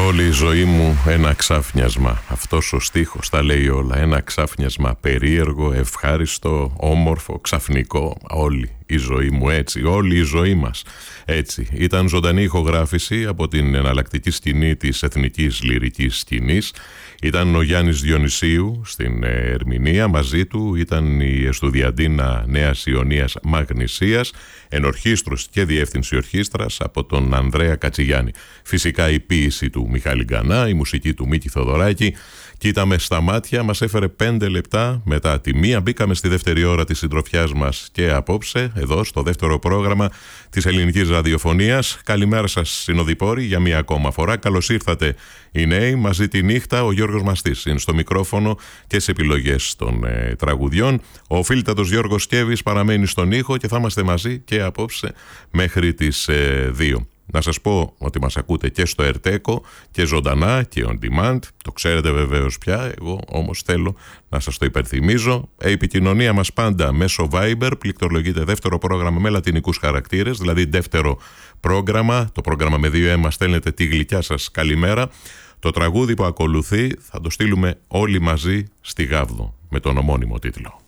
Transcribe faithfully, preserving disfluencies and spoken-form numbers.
Όλη η ζωή μου ένα ξάφνιασμα. Αυτός ο στίχος τα λέει όλα. Ένα ξάφνιασμα περίεργο, ευχάριστο, όμορφο, ξαφνικό. Όλη η ζωή μου έτσι, όλη η ζωή μας έτσι. Ήταν ζωντανή ηχογράφηση από την εναλλακτική σκηνή της εθνικής λυρικής σκηνής. Ήταν ο Γιάννης Διονυσίου στην ερμηνεία, μαζί του ήταν η Εστουδιαντίνα Νέας Ιωνίας Μαγνησίας, ενορχήστρωση και διεύθυνση ορχήστρας από τον Ανδρέα Κατσιγιάννη. Φυσικά η ποίηση του Μιχάλη Γκανά, η μουσική του Μίκη Θοδωράκη. Κοίταμε στα μάτια, μας έφερε πέντε λεπτά μετά τη μία. Μπήκαμε στη δεύτερη ώρα της συντροφιάς μας και απόψε, εδώ στο δεύτερο πρόγραμμα της ελληνικής ραδιοφωνίας. Καλημέρα σας συνοδοιπόροι για μία ακόμα φορά. Καλώς ήρθατε οι νέοι, μαζί τη νύχτα. Ο Γιώργος Μαστής είναι στο μικρόφωνο και σε επιλογές των ε, τραγουδιών. Ο φίλτατος Γιώργος Σκέβης παραμένει στον ήχο και θα είμαστε μαζί και απόψε μέχρι τις ε, δύο. Να σας πω ότι μας ακούτε και στο Ερτέκο και ζωντανά και on demand. Το ξέρετε βεβαίως πια, εγώ όμως θέλω να σας το υπενθυμίζω. Η επικοινωνία μας πάντα μέσω Viber, πληκτρολογείται δεύτερο πρόγραμμα με λατινικούς χαρακτήρες, δηλαδή δεύτερο πρόγραμμα. Το πρόγραμμα με δύο αίμα, στέλνετε τη γλυκιά σας καλημέρα. Το τραγούδι που ακολουθεί θα το στείλουμε όλοι μαζί στη Γάβδο με τον ομώνυμο τίτλο.